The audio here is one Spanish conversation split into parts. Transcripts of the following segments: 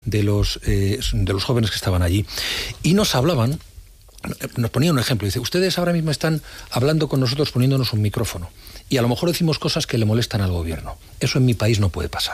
de los jóvenes que estaban allí. Y nos hablaban, nos ponía un ejemplo, dice, ustedes ahora mismo están hablando con nosotros poniéndonos un micrófono y a lo mejor decimos cosas que le molestan al gobierno. Eso en mi país no puede pasar.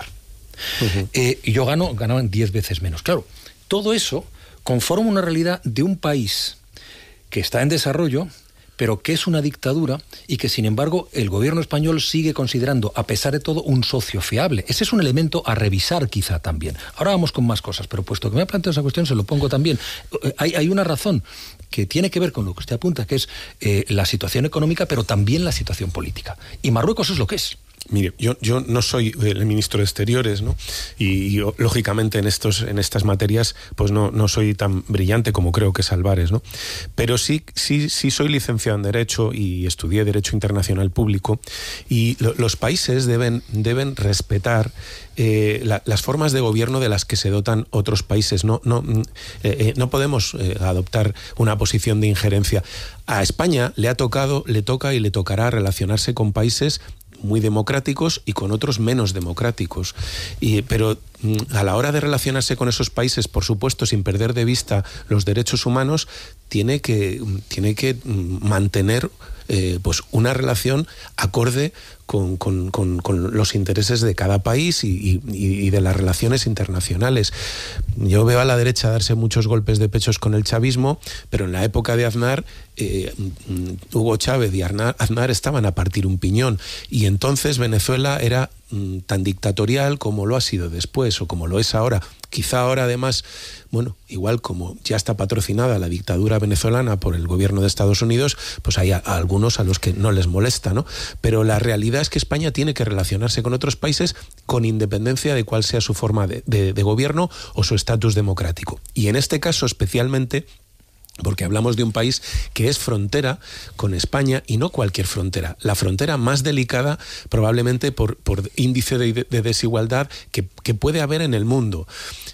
Y yo ganaban 10 veces menos. Claro, todo eso conforma una realidad de un país que está en desarrollo, pero que es una dictadura y que, sin embargo, el gobierno español sigue considerando, a pesar de todo, un socio fiable. Ese es un elemento a revisar quizá también. Ahora vamos con más cosas, pero puesto que me ha planteado esa cuestión, se lo pongo también. Hay una razón que tiene que ver con lo que usted apunta, que es la situación económica, pero también la situación política. Y Marruecos es lo que es. Mire, yo no soy el ministro de Exteriores, ¿no? Y lógicamente en estas materias pues no soy tan brillante como creo que es Álvarez, ¿no? Pero sí soy licenciado en Derecho y estudié Derecho Internacional Público, y los países deben respetar las formas de gobierno de las que se dotan otros países. No podemos adoptar una posición de injerencia. A España le toca y le tocará relacionarse con países muy democráticos y con otros menos democráticos. Pero a la hora de relacionarse con esos países, por supuesto, sin perder de vista los derechos humanos, tiene que mantener pues una relación acorde con los intereses de cada país y de las relaciones internacionales. Yo veo a la derecha darse muchos golpes de pechos con el chavismo, pero en la época de Aznar, Hugo Chávez y Aznar estaban a partir un piñón, y entonces Venezuela era tan dictatorial como lo ha sido después o como lo es ahora. Quizá ahora, además, bueno, igual como ya está patrocinada la dictadura venezolana por el gobierno de Estados Unidos, pues hay algunos a los que no les molesta, ¿no? Pero la realidad es que España tiene que relacionarse con otros países con independencia de cuál sea su forma de gobierno o su estatus democrático. Y en este caso especialmente, porque hablamos de un país que es frontera con España, y no cualquier frontera, la frontera más delicada probablemente por índice de desigualdad que puede haber en el mundo.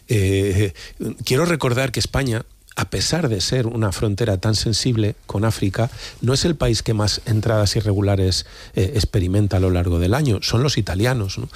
Quiero recordar que España, a pesar de ser una frontera tan sensible con África, no es el país que más entradas irregulares experimenta a lo largo del año, son los italianos, ¿no?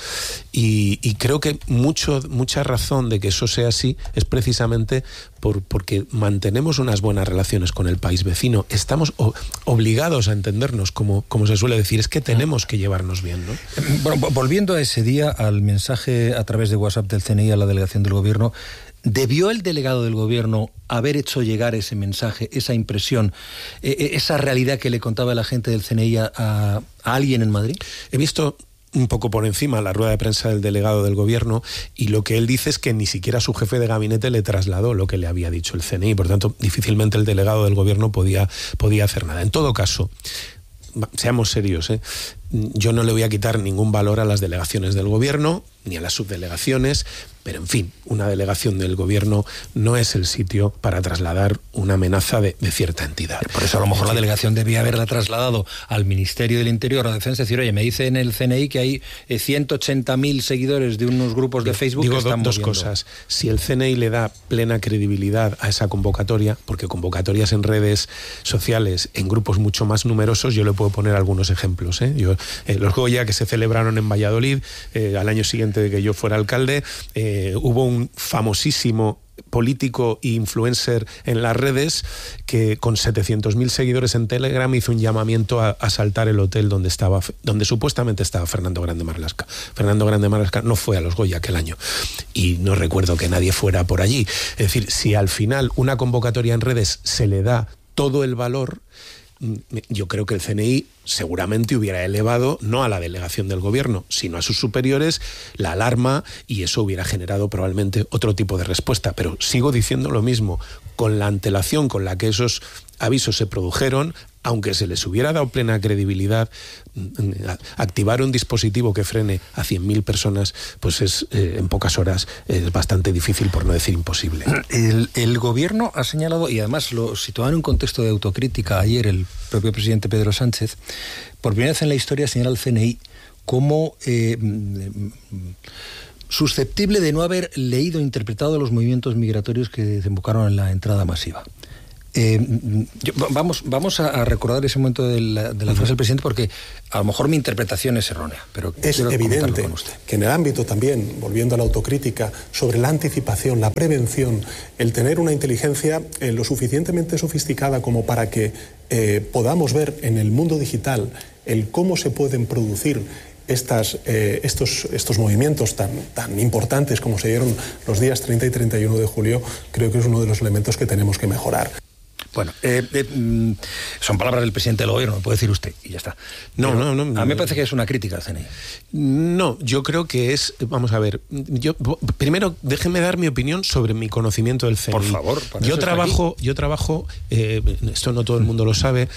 Y creo que mucha razón de que eso sea así es precisamente porque mantenemos unas buenas relaciones con el país vecino. Estamos obligados a entendernos, como se suele decir, es que tenemos que llevarnos bien, ¿no? Bueno, volviendo a ese día, al mensaje a través de WhatsApp del CNI a la delegación del gobierno, ¿debió el delegado del gobierno haber hecho llegar ese mensaje, esa impresión, esa realidad que le contaba la gente del CNI a alguien en Madrid? He visto un poco por encima la rueda de prensa del delegado del gobierno, y lo que él dice es que ni siquiera su jefe de gabinete le trasladó lo que le había dicho el CNI, por tanto difícilmente el delegado del gobierno podía hacer nada. En todo caso, seamos serios, yo no le voy a quitar ningún valor a las delegaciones del gobierno ni a las subdelegaciones, pero en fin, una delegación del gobierno no es el sitio para trasladar una amenaza de cierta entidad. Por eso a lo mejor la delegación debía haberla trasladado al Ministerio del Interior, a la Defensa, decir, oye, me dice en el CNI que hay 180.000 seguidores de unos grupos de Facebook que están dos moviendo. cosas. Si el CNI le da plena credibilidad a esa convocatoria, porque convocatorias en redes sociales, en grupos mucho más numerosos, yo le puedo poner algunos ejemplos. Los Goya, que se celebraron en Valladolid, al año siguiente de que yo fuera alcalde, hubo un famosísimo político e influencer en las redes que con 700.000 seguidores en Telegram hizo un llamamiento a asaltar el hotel donde supuestamente estaba Fernando Grande Marlaska. Fernando Grande Marlaska no fue a los Goya aquel año y no recuerdo que nadie fuera por allí. Es decir, si al final una convocatoria en redes se le da todo el valor, yo creo que el CNI seguramente hubiera elevado, no a la delegación del gobierno, sino a sus superiores, la alarma, y eso hubiera generado probablemente otro tipo de respuesta. Pero sigo diciendo lo mismo, con la antelación con la que esos avisos se produjeron, aunque se les hubiera dado plena credibilidad, activar un dispositivo que frene a 100.000 personas, pues es en pocas horas es bastante difícil, por no decir imposible. El gobierno ha señalado, y además lo situaba en un contexto de autocrítica ayer el propio presidente Pedro Sánchez, por primera vez en la historia señala al CNI como susceptible de no haber leído e interpretado los movimientos migratorios que desembocaron en la entrada masiva. Vamos a recordar ese momento de la frase del presidente, porque a lo mejor mi interpretación es errónea, pero es evidente que en el ámbito también, volviendo a la autocrítica, sobre la anticipación, la prevención, el tener una inteligencia lo suficientemente sofisticada como para que podamos ver en el mundo digital el cómo se pueden producir estos movimientos tan importantes como se dieron los días 30 y 31 de julio, creo que es uno de los elementos que tenemos que mejorar. Bueno, son palabras del presidente del gobierno, puede decir usted, y ya está. No. A mí me parece que es una crítica al CNI. No, yo creo que es... Vamos a ver, primero déjeme dar mi opinión sobre mi conocimiento del CNI. Por favor. Yo trabajo, esto no todo el mundo lo sabe,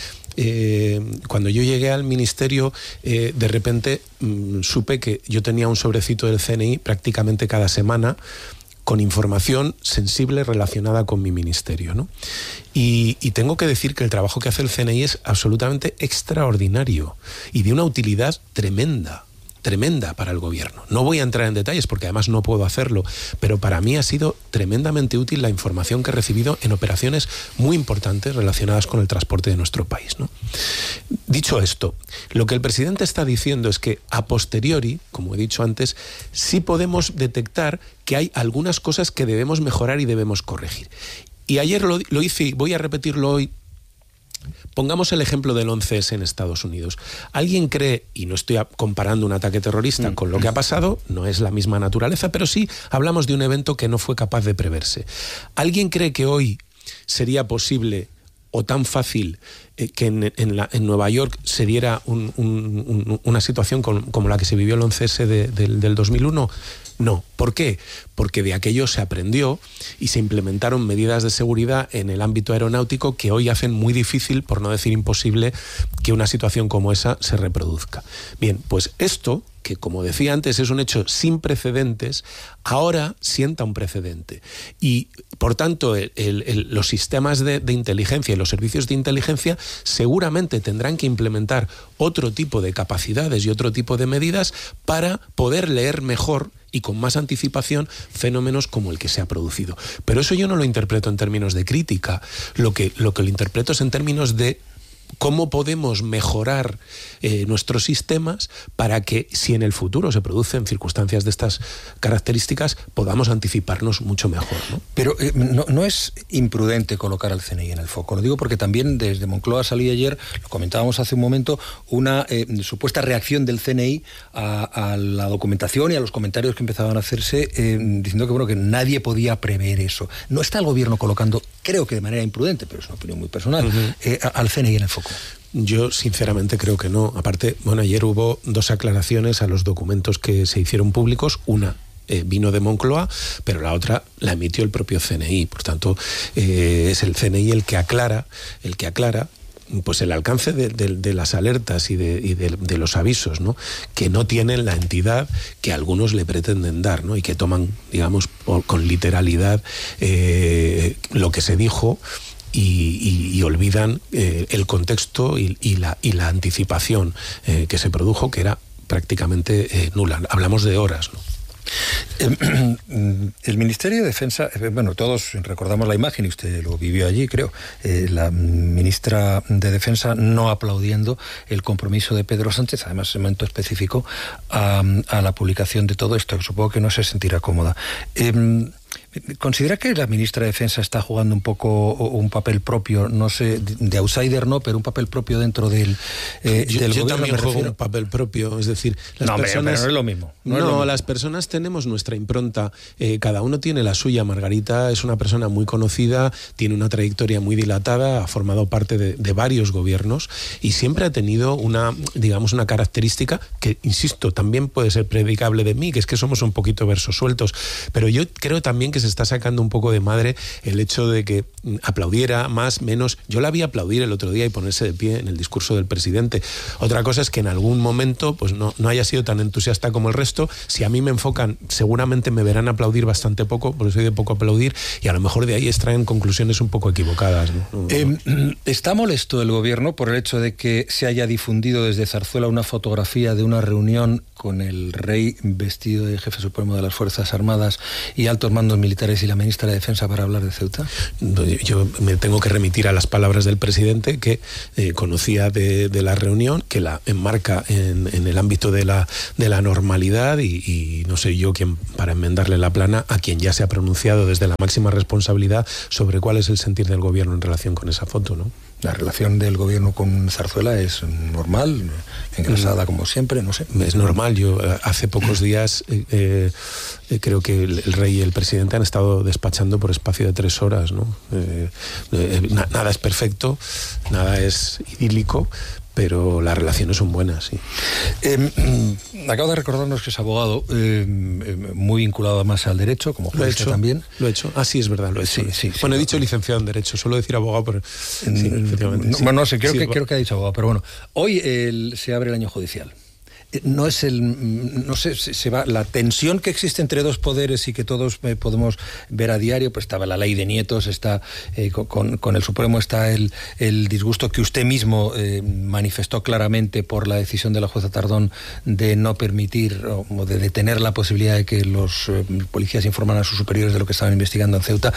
cuando yo llegué al ministerio, de repente supe que yo tenía un sobrecito del CNI prácticamente cada semana, con información sensible relacionada con mi ministerio, ¿no? Y tengo que decir que el trabajo que hace el CNI es absolutamente extraordinario y de una utilidad tremenda para el gobierno. No voy a entrar en detalles porque además no puedo hacerlo, pero para mí ha sido tremendamente útil la información que he recibido en operaciones muy importantes relacionadas con el transporte de nuestro país, ¿no? Dicho esto, lo que el presidente está diciendo es que a posteriori, como he dicho antes, sí podemos detectar que hay algunas cosas que debemos mejorar y debemos corregir. Y ayer lo hice y voy a repetirlo hoy. Pongamos el ejemplo del 11S en Estados Unidos. ¿Alguien cree, y no estoy comparando un ataque terrorista con lo que ha pasado, no es la misma naturaleza, pero sí hablamos de un evento que no fue capaz de preverse? ¿Alguien cree que hoy sería posible o tan fácil que en Nueva York se diera una situación como la que se vivió el 11S del 2001? No. ¿Por qué? Porque de aquello se aprendió y se implementaron medidas de seguridad en el ámbito aeronáutico que hoy hacen muy difícil, por no decir imposible, que una situación como esa se reproduzca. Bien, pues esto, que como decía antes es un hecho sin precedentes, ahora sienta un precedente. Y, por tanto, los sistemas de inteligencia y los servicios de inteligencia seguramente tendrán que implementar otro tipo de capacidades y otro tipo de medidas para poder leer mejor y con más anticipación fenómenos como el que se ha producido. Pero eso yo no lo interpreto en términos de crítica, lo que lo interpreto es en términos de cómo podemos mejorar nuestros sistemas para que, si en el futuro se producen circunstancias de estas características, podamos anticiparnos mucho mejor, ¿no? Pero no es imprudente colocar al CNI en el foco. Lo digo porque también desde Moncloa salí ayer, lo comentábamos hace un momento, una supuesta reacción del CNI a la documentación y a los comentarios que empezaban a hacerse, diciendo que, bueno, que nadie podía prever eso. ¿No está el gobierno colocando, creo que de manera imprudente, pero es una opinión muy personal, al CNI en el foco? Yo sinceramente creo que no. Aparte, bueno, ayer hubo 2 aclaraciones a los documentos que se hicieron públicos. Una vino de Moncloa, pero la otra la emitió el propio CNI. Por tanto, es el CNI el que aclara pues el alcance de las alertas y de los avisos, ¿no?, que no tienen la entidad que algunos le pretenden dar, ¿no?, y que toman, digamos, con literalidad lo que se dijo y olvidan el contexto y la anticipación que se produjo, que era prácticamente nula. Hablamos de horas, ¿no? El Ministerio de Defensa, bueno, todos recordamos la imagen, y usted lo vivió allí, creo, la ministra de Defensa no aplaudiendo el compromiso de Pedro Sánchez, además en un momento específico, a la publicación de todo esto, que supongo que no se sentirá cómoda. ¿Considera que la ministra de Defensa está jugando un poco un papel propio, no sé, de outsider no, pero un papel propio dentro del gobierno? Yo también juego un papel propio, es decir, las personas... pero no es lo mismo. No, las personas tenemos nuestra impronta, cada uno tiene la suya. Margarita es una persona muy conocida, tiene una trayectoria muy dilatada, ha formado parte de varios gobiernos y siempre ha tenido una característica que, insisto, también puede ser predicable de mí, que es que somos un poquito versos sueltos, pero yo creo también que se está sacando un poco de madre el hecho de que aplaudiera más, menos. Yo la vi aplaudir el otro día y ponerse de pie en el discurso del presidente. Otra cosa es que en algún momento pues no haya sido tan entusiasta como el resto. Si a mí me enfocan, seguramente me verán aplaudir bastante poco, porque soy de poco aplaudir, y a lo mejor de ahí extraen conclusiones un poco equivocadas, ¿no? ¿Está molesto el gobierno por el hecho de que se haya difundido desde Zarzuela una fotografía de una reunión con el rey vestido de jefe supremo de las Fuerzas Armadas y altos mandos militares militares y la ministra de Defensa para hablar de Ceuta? Yo me tengo que remitir a las palabras del presidente, que conocía de la reunión, que la enmarca en el ámbito de la normalidad, y no sé yo quién para enmendarle la plana a quien ya se ha pronunciado desde la máxima responsabilidad sobre cuál es el sentir del gobierno en relación con esa foto, ¿no? La relación del gobierno con Zarzuela es normal, engrasada como siempre, no sé. Es normal. Yo hace pocos días creo que el rey y el presidente han estado despachando por espacio de 3 horas, ¿no? Nada es perfecto, nada es idílico, pero las relaciones son buenas, sí. Acabo de recordarnos que es abogado, muy vinculado además al derecho, como jurista también. Lo he hecho. Ah, sí, es verdad, lo he hecho. Sí, bueno, he dicho licenciado en Derecho, suelo decir abogado, pero sí, efectivamente. Sí. Bueno, no sé, creo que ha dicho abogado, pero bueno. Hoy se abre el año judicial. No sé, se va la tensión que existe entre dos poderes y que todos podemos ver a diario. Pues estaba la ley de nietos, está con el Supremo, está el disgusto que usted mismo manifestó claramente por la decisión de la jueza Tardón de no permitir o de detener la posibilidad de que los policías informaran a sus superiores de lo que estaban investigando en Ceuta.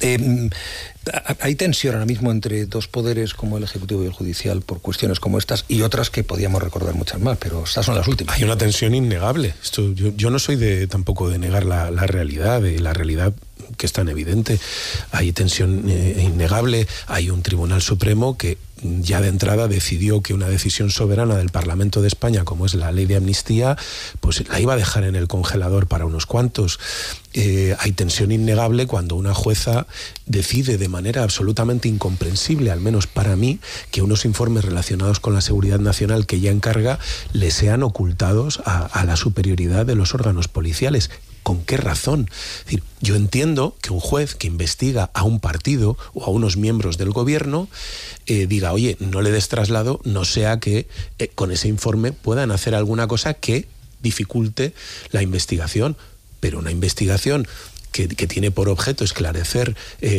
Hay tensión ahora mismo entre dos poderes como el Ejecutivo y el Judicial por cuestiones como estas y otras que podíamos recordar muchas más, pero estas son las últimas. Hay una tensión innegable. Yo no soy tampoco de negar la realidad, que es tan evidente. Hay tensión innegable, hay un Tribunal Supremo que ya de entrada decidió que una decisión soberana del Parlamento de España, como es la ley de amnistía, pues la iba a dejar en el congelador para unos cuantos. Hay tensión innegable cuando una jueza decide de manera absolutamente incomprensible, al menos para mí, que unos informes relacionados con la seguridad nacional que ella encarga le sean ocultados a la superioridad de los órganos policiales. ¿Con qué razón? Es decir, yo entiendo que un juez que investiga a un partido o a unos miembros del gobierno diga, oye, no le des traslado, no sea que con ese informe puedan hacer alguna cosa que dificulte la investigación. Pero una investigación que tiene por objeto esclarecer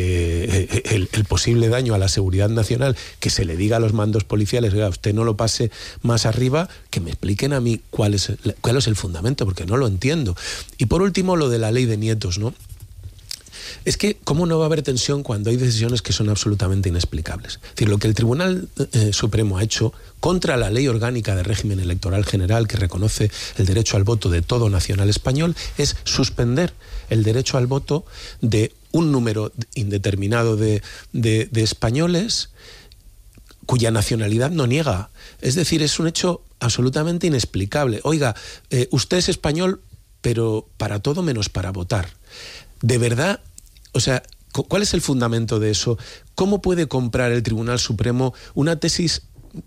el posible daño a la seguridad nacional, que se le diga a los mandos policiales, oiga, usted no lo pase más arriba, que me expliquen a mí cuál es el fundamento, porque no lo entiendo. Y por último, lo de la ley de nietos, ¿no? Es que, ¿cómo no va a haber tensión cuando hay decisiones que son absolutamente inexplicables? Es decir, lo que el Tribunal Supremo ha hecho contra la Ley Orgánica de Régimen Electoral General, que reconoce el derecho al voto de todo nacional español, es suspender el derecho al voto de un número indeterminado de españoles cuya nacionalidad no niega. Es decir, es un hecho absolutamente inexplicable. Oiga, usted es español, pero para todo menos para votar. ¿De verdad? O sea, ¿cuál es el fundamento de eso? ¿Cómo puede comprar el Tribunal Supremo una tesis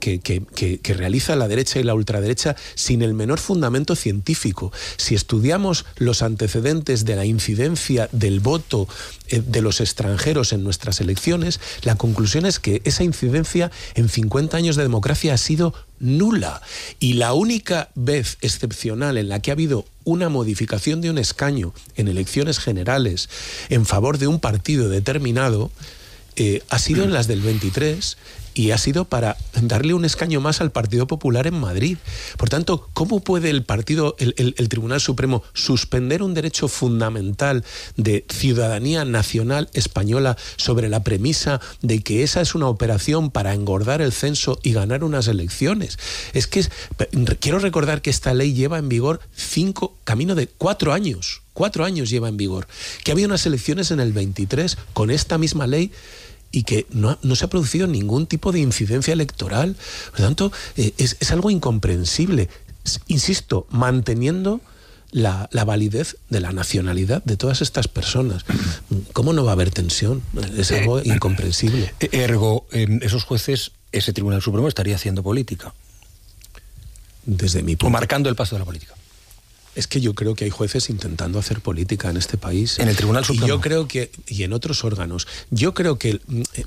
que realiza la derecha y la ultraderecha sin el menor fundamento científico? Si estudiamos los antecedentes de la incidencia del voto de los extranjeros en nuestras elecciones, la conclusión es que esa incidencia en 50 años de democracia ha sido nula. Y la única vez excepcional en la que ha habido una modificación de un escaño en elecciones generales en favor de un partido determinado ha sido en las del 23, y ha sido para darle un escaño más al Partido Popular en Madrid. Por tanto, ¿cómo puede el Tribunal Supremo suspender un derecho fundamental de ciudadanía nacional española sobre la premisa de que esa es una operación para engordar el censo y ganar unas elecciones? Es que quiero recordar que esta ley lleva en vigor camino de 4 años. 4 años lleva en vigor. Que había unas elecciones en el 23 con esta misma ley y que no se ha producido ningún tipo de incidencia electoral. Por lo tanto, es algo incomprensible. Insisto, manteniendo la validez de la nacionalidad de todas estas personas. ¿Cómo no va a haber tensión? Es algo incomprensible. Ergo, esos jueces, ese Tribunal Supremo estaría haciendo política. Desde mi punto. O marcando el paso de la política. Es que yo creo que hay jueces intentando hacer política en este país. En el Tribunal Supremo. Y yo creo que, y en otros órganos. Yo creo que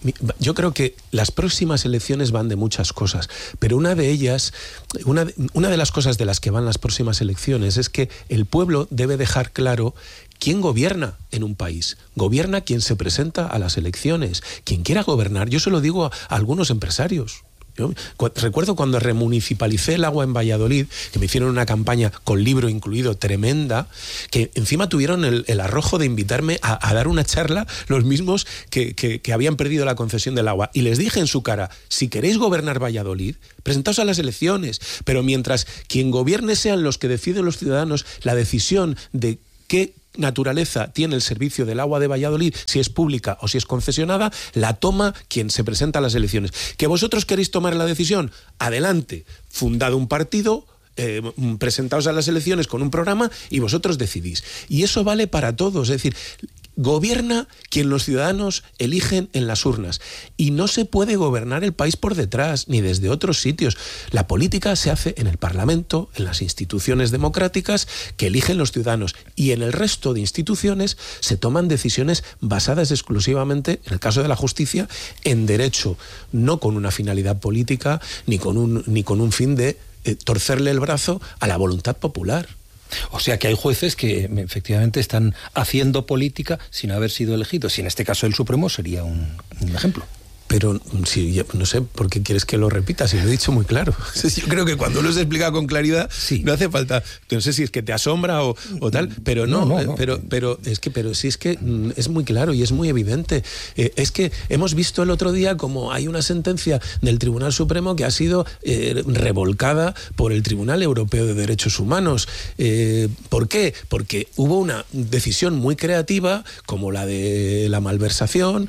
las próximas elecciones van de muchas cosas, pero una de ellas, una de las cosas de las que van las próximas elecciones es que el pueblo debe dejar claro quién gobierna en un país. Gobierna quien se presenta a las elecciones. Quien quiera gobernar, yo se lo digo a algunos empresarios. Yo recuerdo cuando remunicipalicé el agua en Valladolid, que me hicieron una campaña con libro incluido tremenda, que encima tuvieron el arrojo de invitarme a dar una charla los mismos que habían perdido la concesión del agua. Y les dije en su cara, si queréis gobernar Valladolid, presentaos a las elecciones, pero mientras quien gobierne sean los que deciden los ciudadanos la decisión de qué naturaleza tiene el servicio del agua de Valladolid, si es pública o si es concesionada, la toma quien se presenta a las elecciones. ¿Que vosotros queréis tomar la decisión? Adelante, fundad un partido, presentaos a las elecciones con un programa y vosotros decidís. Y eso vale para todos, es decir, gobierna quien los ciudadanos eligen en las urnas. Y no se puede gobernar el país por detrás, ni desde otros sitios. La política se hace en el Parlamento, en las instituciones democráticas que eligen los ciudadanos. Y en el resto de instituciones se toman decisiones basadas exclusivamente, en el caso de la justicia, en derecho, no con una finalidad política, ni con un fin de torcerle el brazo a la voluntad popular. O sea que hay jueces que efectivamente están haciendo política sin haber sido elegidos. Y en este caso el Supremo sería un ejemplo. Pero sí, no sé por qué quieres que lo repita, si lo he dicho muy claro. Yo creo que cuando lo se explica con claridad, sí, no hace falta. No sé si es que te asombra o tal, pero no. Pero sí es que es muy claro y es muy evidente. Es que hemos visto el otro día como hay una sentencia del Tribunal Supremo que ha sido revolcada por el Tribunal Europeo de Derechos Humanos. ¿Por qué? Porque hubo una decisión muy creativa, como la de la malversación,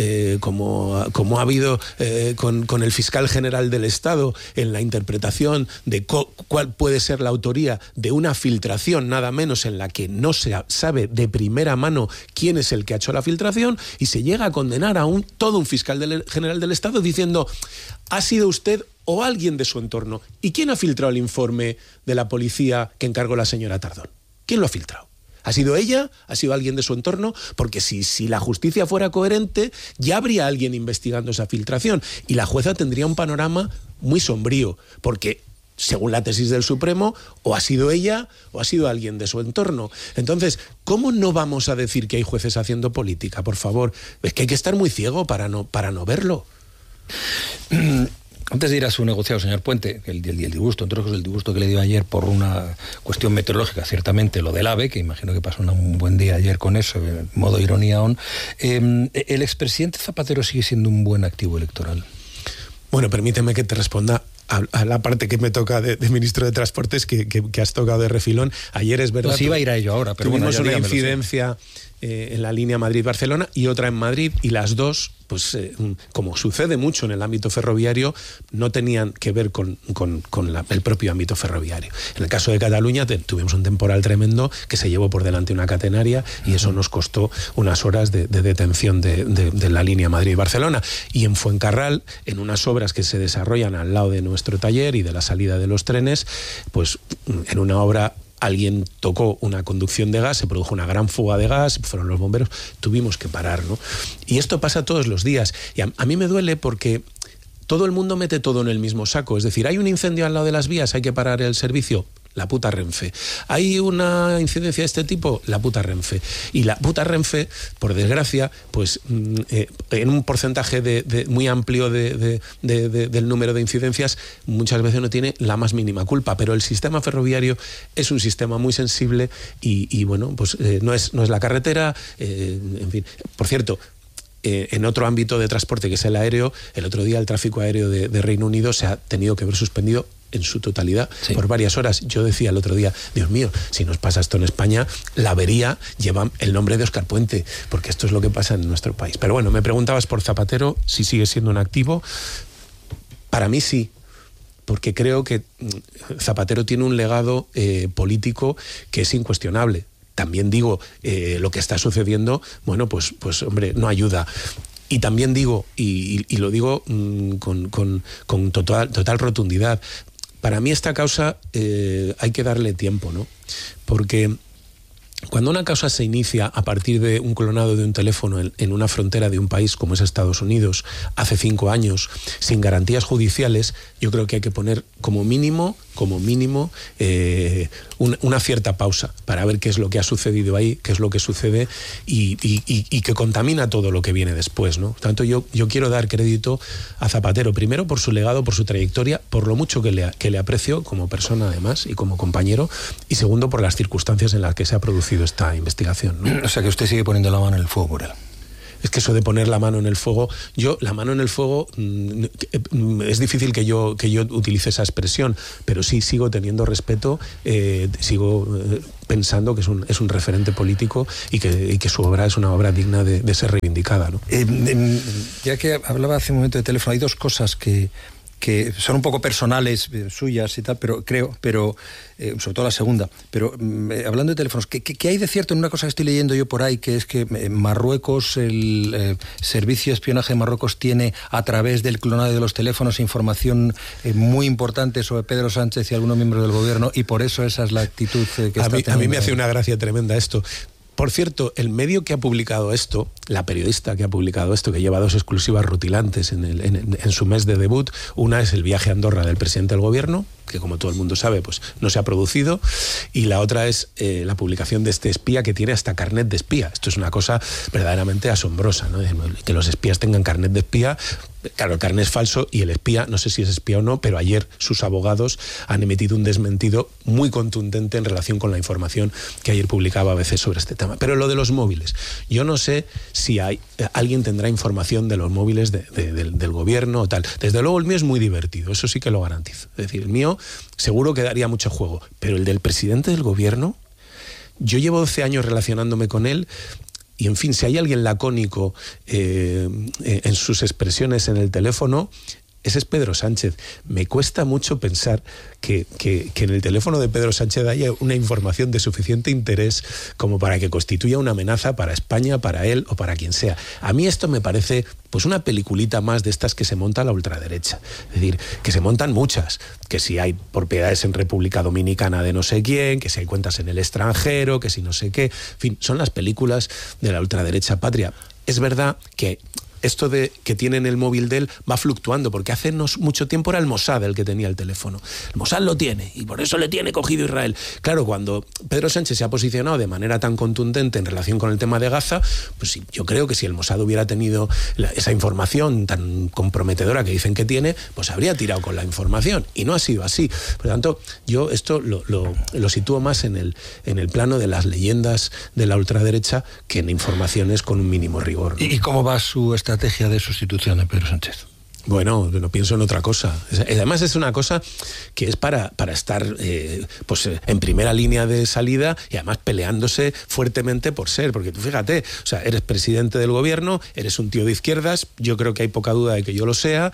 como ha habido con el fiscal general del Estado en la interpretación de cuál puede ser la autoría de una filtración, nada menos, en la que no se sabe de primera mano quién es el que ha hecho la filtración, y se llega a condenar a todo un fiscal general del Estado diciendo: ha sido usted o alguien de su entorno. ¿Y quién ha filtrado el informe de la policía que encargó la señora Tardón? ¿Quién lo ha filtrado? ¿Ha sido ella? ¿Ha sido alguien de su entorno? Porque si la justicia fuera coherente, ya habría alguien investigando esa filtración y la jueza tendría un panorama muy sombrío, porque según la tesis del Supremo, o ha sido ella o ha sido alguien de su entorno. Entonces, ¿cómo no vamos a decir que hay jueces haciendo política? Por favor, es que hay que estar muy ciego para no verlo. Antes de ir a su negociado, señor Puente, el disgusto, entre otros el disgusto que le dio ayer por una cuestión meteorológica, ciertamente lo del AVE, que imagino que pasó un buen día ayer con eso, en modo ironía aún, ¿el expresidente Zapatero sigue siendo un buen activo electoral? Bueno, permíteme que te responda a la parte que me toca de ministro de Transportes, que has tocado de refilón. Ayer es verdad... Pues iba a ir a ello ahora, pero tuvimos bueno, una incidencia en la línea Madrid-Barcelona y otra en Madrid, y las dos, pues como sucede mucho en el ámbito ferroviario, no tenían que ver con el propio ámbito ferroviario. En el caso de Cataluña tuvimos un temporal tremendo que se llevó por delante una catenaria y eso nos costó unas horas de detención de la línea Madrid-Barcelona. Y en Fuencarral, en unas obras que se desarrollan al lado de nuestro taller y de la salida de los trenes, pues en una obra alguien tocó una conducción de gas, se produjo una gran fuga de gas, fueron los bomberos, tuvimos que parar, ¿no? Y esto pasa todos los días. Y a mí me duele porque todo el mundo mete todo en el mismo saco. Es decir, hay un incendio al lado de las vías, hay que parar el servicio. La puta Renfe. Hay una incidencia de este tipo, la puta Renfe. Y la puta Renfe, por desgracia, pues en un porcentaje muy amplio del número de incidencias, muchas veces no tiene la más mínima culpa. Pero el sistema ferroviario es un sistema muy sensible y bueno, pues no es la carretera, en fin. Por cierto, en otro ámbito de transporte, que es el aéreo, el otro día el tráfico aéreo de Reino Unido se ha tenido que ver suspendido en su totalidad, sí, por varias horas. Yo decía el otro día, Dios mío, si nos pasa esto en España, la avería lleva el nombre de Óscar Puente, porque esto es lo que pasa en nuestro país. Pero bueno, me preguntabas por Zapatero, si sigue siendo un activo. Para mí sí, porque creo que Zapatero tiene un legado político que es incuestionable. También digo, lo que está sucediendo, bueno, pues hombre, no ayuda. Y también digo, y lo digo con total rotundidad, para mí esta causa hay que darle tiempo, ¿no? Porque cuando una causa se inicia a partir de un clonado de un teléfono en una frontera de un país como es Estados Unidos, hace 5 años, sin garantías judiciales, yo creo que hay que poner como mínimo como mínimo, una cierta pausa para ver qué es lo que ha sucedido ahí, qué es lo que sucede y que contamina todo lo que viene después, ¿no? Tanto yo quiero dar crédito a Zapatero, primero por su legado, por su trayectoria, por lo mucho que le aprecio como persona además y como compañero, y segundo por las circunstancias en las que se ha producido esta investigación, ¿no? O sea que usted sigue poniendo la mano en el fuego por él. Es que eso de poner la mano en el fuego, la mano en el fuego, es difícil que yo utilice esa expresión, pero sí sigo teniendo respeto, sigo pensando que es un referente político y que su obra es una obra digna de ser reivindicada, ¿no? Ya que hablaba hace un momento de teléfono, hay dos cosas que son un poco personales, suyas y tal, pero sobre todo la segunda. Pero hablando de teléfonos, ¿qué hay de cierto en una cosa que estoy leyendo yo por ahí, que es que Marruecos, el servicio de espionaje de Marruecos tiene a través del clonado de los teléfonos información muy importante sobre Pedro Sánchez y algunos miembros del gobierno, y por eso esa es la actitud que está teniendo? A mí me hace una gracia tremenda esto. Por cierto, el medio que ha publicado esto, la periodista que ha publicado esto, que lleva 2 exclusivas rutilantes en su mes de debut, una es el viaje a Andorra del presidente del gobierno, que como todo el mundo sabe, pues no se ha producido, y la otra es la publicación de este espía que tiene hasta carnet de espía. Esto es una cosa verdaderamente asombrosa, ¿no? Que los espías tengan carnet de espía. Claro, el carnet es falso y el espía, no sé si es espía o no, pero ayer sus abogados han emitido un desmentido muy contundente en relación con la información que ayer publicaba ABC sobre este tema. Pero lo de los móviles, yo no sé si alguien tendrá información de los móviles del gobierno o tal. Desde luego el mío es muy divertido, eso sí que lo garantizo. Es decir, el mío seguro que daría mucho juego, pero el del presidente del gobierno, yo llevo 12 años relacionándome con él. Y en fin, si hay alguien lacónico en sus expresiones en el teléfono, ese es Pedro Sánchez. Me cuesta mucho pensar que en el teléfono de Pedro Sánchez haya una información de suficiente interés como para que constituya una amenaza para España, para él o para quien sea. A mí esto me parece pues una peliculita más de estas que se monta la ultraderecha. Es decir, que se montan muchas, que si hay propiedades en República Dominicana de no sé quién, que si hay cuentas en el extranjero, que si no sé qué. En fin, son las películas de la ultraderecha patria. Es verdad que esto de que tienen el móvil de él va fluctuando, porque hace no mucho tiempo era el Mossad el que tenía el teléfono. El Mossad lo tiene y por eso le tiene cogido Israel. Claro, cuando Pedro Sánchez se ha posicionado de manera tan contundente en relación con el tema de Gaza, pues sí, yo creo que si el Mossad hubiera tenido esa información tan comprometedora que dicen que tiene, pues habría tirado con la información, y no ha sido así. Por lo tanto, yo esto lo sitúo más en el plano de las leyendas de la ultraderecha que en informaciones con un mínimo rigor, ¿no? ¿Y cómo va su estrategia de sustitución de Pedro Sánchez? Bueno, no pienso en otra cosa. Además es una cosa que es para estar pues en primera línea de salida y además peleándose fuertemente por ser. Porque tú fíjate, o sea, eres presidente del gobierno, eres un tío de izquierdas, yo creo que hay poca duda de que yo lo sea,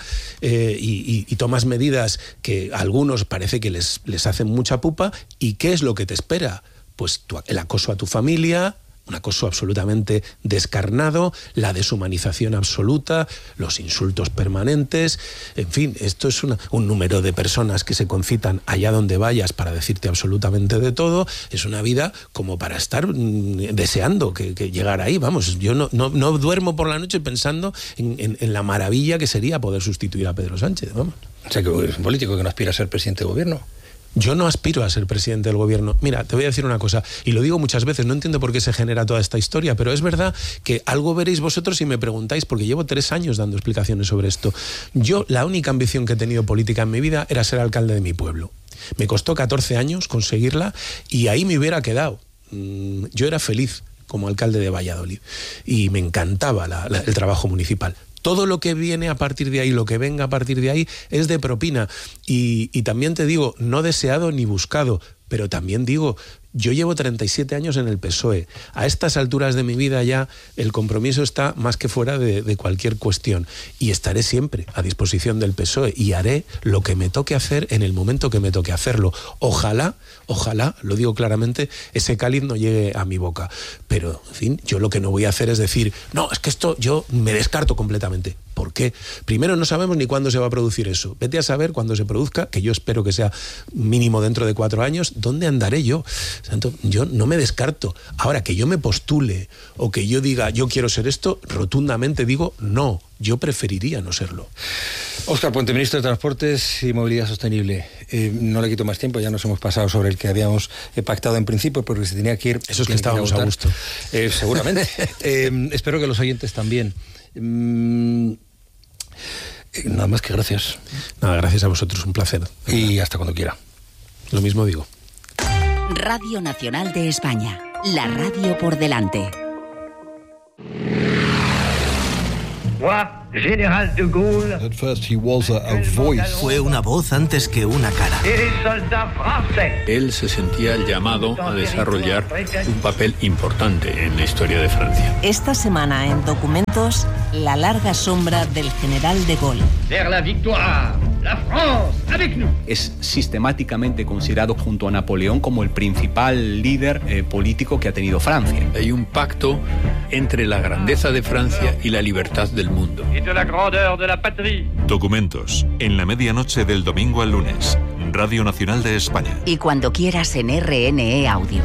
y tomas medidas que a algunos parece que les hacen mucha pupa. ¿Y qué es lo que te espera? Pues el acoso a tu familia, un acoso absolutamente descarnado, la deshumanización absoluta, los insultos permanentes, en fin, esto es un número de personas que se concitan allá donde vayas para decirte absolutamente de todo. Es una vida como para estar deseando que llegara ahí, vamos. Yo no duermo por la noche pensando en la maravilla que sería poder sustituir a Pedro Sánchez, vamos. O sea, que es un político que no aspira a ser presidente de gobierno. Yo no aspiro a ser presidente del gobierno. Mira, te voy a decir una cosa, y lo digo muchas veces, no entiendo por qué se genera toda esta historia, pero es verdad que algo veréis vosotros si me preguntáis, porque llevo 3 años dando explicaciones sobre esto. Yo, la única ambición que he tenido política en mi vida era ser alcalde de mi pueblo. Me costó 14 años conseguirla y ahí me hubiera quedado. Yo era feliz como alcalde de Valladolid y me encantaba el trabajo municipal. Todo lo que viene a partir de ahí, lo que venga a partir de ahí, es de propina. Y también te digo, no deseado ni buscado, pero también digo, yo llevo 37 años en el PSOE. A estas alturas de mi vida ya el compromiso está más que fuera de cualquier cuestión. Y estaré siempre a disposición del PSOE y haré lo que me toque hacer en el momento que me toque hacerlo. Ojalá, lo digo claramente, ese cáliz no llegue a mi boca. Pero, en fin, yo lo que no voy a hacer es decir, no, es que esto yo me descarto completamente. ¿Por qué? Primero, no sabemos ni cuándo se va a producir eso. Vete a saber cuándo se produzca, que yo espero que sea mínimo dentro de 4 años. ¿dónde andaré yo? Santo, yo no me descarto. Ahora, que yo me postule o que yo diga, yo quiero ser esto, rotundamente digo, no, yo preferiría no serlo. Óscar Puente, ministro de Transportes y Movilidad Sostenible. No le quito más tiempo, ya nos hemos pasado sobre el que habíamos pactado en principio, porque se tenía que ir. Eso es que estábamos a gusto. Seguramente. Espero que los oyentes también. Nada más que gracias. Nada, gracias a vosotros, un placer. Y hasta cuando quiera. Lo mismo digo. Radio Nacional de España, la radio por delante. General de Gaulle. At first he was a voice. Fue una voz antes que una cara. Él se sentía llamado a desarrollar un papel importante en la historia de Francia. Esta semana en Documentos, la larga sombra del general de Gaulle. Vers la victoire, la France, avec nous. Es sistemáticamente considerado junto a Napoleón como el principal líder político que ha tenido Francia. Hay un pacto entre la grandeza de Francia y la libertad del mundo. De la grandeur de la patrie. Documentos, en la medianoche del domingo al lunes. Radio Nacional de España. Y cuando quieras en RNE Audio.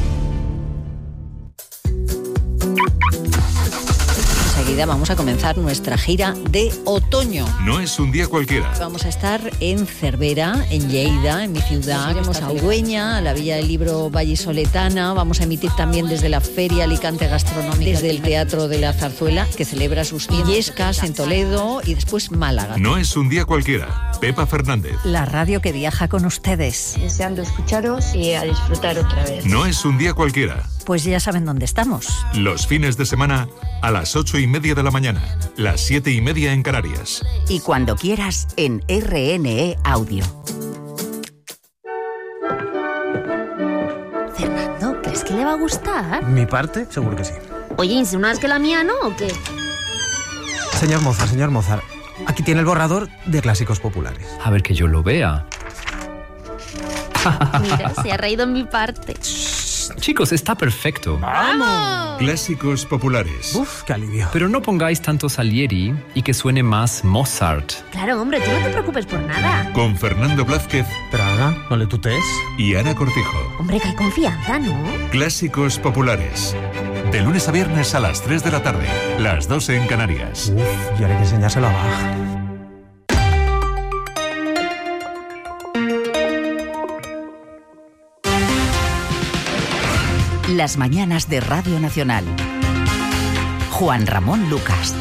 Enseguida vamos a comenzar nuestra gira de otoño. No es un día cualquiera. Vamos a estar en Cervera, en Lleida, en mi ciudad. Iremos a Ugüeña, a la Villa del Libro vallisoletana. Vamos a emitir también desde la Feria Alicante Gastronómica, desde el Teatro de la Zarzuela, que celebra sus Illescas en Toledo, y después Málaga. No es un día cualquiera. Pepa Fernández. La radio que viaja con ustedes. Deseando escucharos y a disfrutar otra vez. No es un día cualquiera. Pues ya saben dónde estamos. Los fines de semana a las 8:30 de la mañana, las 7:30 en Canarias. Y cuando quieras en RNE Audio. Fernando, ¿crees que le va a gustar? ¿Mi parte? Seguro que sí. Oye, ¿insinúas que la mía no o qué? Señor Mozart, aquí tiene el borrador de Clásicos Populares. A ver que yo lo vea. Mira, se ha reído en mi parte. Chicos, está perfecto. ¡Vamos! Clásicos Populares. Uf, qué alivio. Pero no pongáis tanto Salieri y que suene más Mozart. Claro, hombre, tú no te preocupes por nada. Con Fernando Blázquez. Pero Ana, no le tutees. Y Ana Cortijo. Hombre, que hay confianza, ¿no? Clásicos Populares. De lunes a viernes a las 3 de la tarde, las 12 en Canarias. Uf, y ahora hay que enseñárselo a Bach. Las mañanas de Radio Nacional. Juan Ramón Lucas.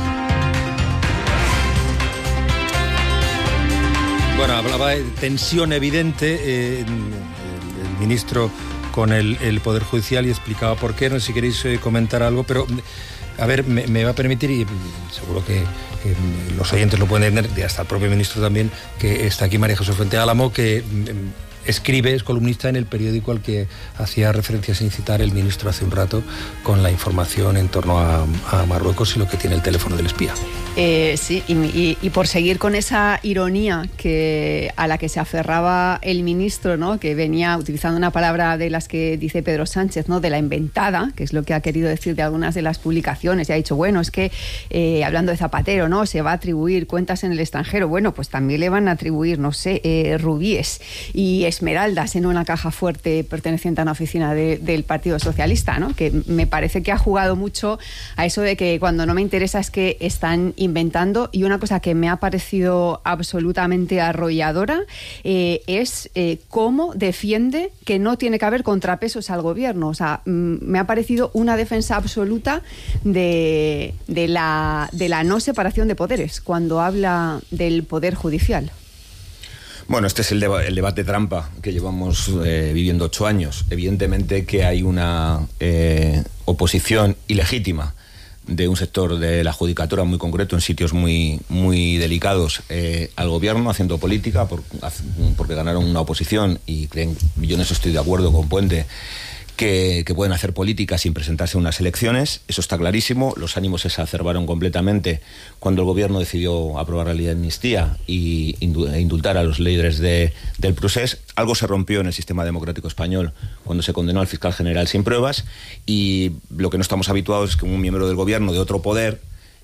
Bueno, hablaba de tensión evidente el ministro con el Poder Judicial y explicaba por qué. No sé si queréis comentar algo, pero a ver, me va a permitir, y seguro que los oyentes lo pueden entender, y hasta el propio ministro también, que está aquí María Jesús Fuente Álamo, que escribe, es columnista en el periódico al que hacía referencia sin citar el ministro hace un rato, con la información en torno a Marruecos y lo que tiene el teléfono del espía. Sí, y por seguir con esa ironía a la que se aferraba el ministro, ¿no?, que venía utilizando una palabra de las que dice Pedro Sánchez, ¿no?, de la inventada, que es lo que ha querido decir de algunas de las publicaciones, y ha dicho, bueno, es que hablando de Zapatero, ¿no?, se va a atribuir cuentas en el extranjero. Bueno, pues también le van a atribuir, no sé, rubíes y esmeraldas en una caja fuerte perteneciente a una oficina del Partido Socialista, ¿no?, que me parece que ha jugado mucho a eso de que cuando no me interesa es que están inventando. Y una cosa que me ha parecido absolutamente arrolladora es cómo defiende que no tiene que haber contrapesos al gobierno. O sea, me ha parecido una defensa absoluta de la no separación de poderes cuando habla del Poder Judicial. Bueno, este es el debate trampa que llevamos viviendo 8 años. Evidentemente que hay una oposición ilegítima de un sector de la judicatura muy concreto, en sitios muy, muy delicados, al gobierno, haciendo política, porque ganaron una oposición, y creen, yo en eso estoy de acuerdo con Puente, que pueden hacer política sin presentarse a unas elecciones. Eso está clarísimo. Los ánimos se exacerbaron completamente cuando el gobierno decidió aprobar la ley de amnistía e indultar a los líderes del procés. Algo se rompió en el sistema democrático español cuando se condenó al fiscal general sin pruebas, y lo que no estamos habituados es que un miembro del gobierno de otro poder